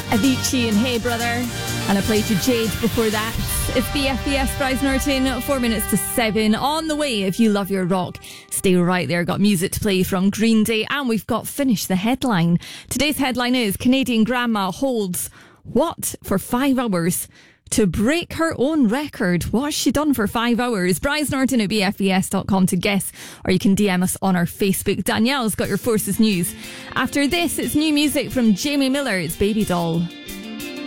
Avicii and Hey Brother. And I played you Jade before that. It's BFBS Bryce Norton, 4 minutes to 7. On the way, if you love your rock, stay right there. Got music to play from Green Day, and we've got Finish the Headline. Today's headline is Canadian grandma holds what for 5 hours to break her own record. What's she done for 5 hours? Bryce Norton at bfbs.com to guess, or you can DM us on our Facebook. Danielle's got your Forces news. After this, it's new music from Jamie Miller. It's Baby Doll.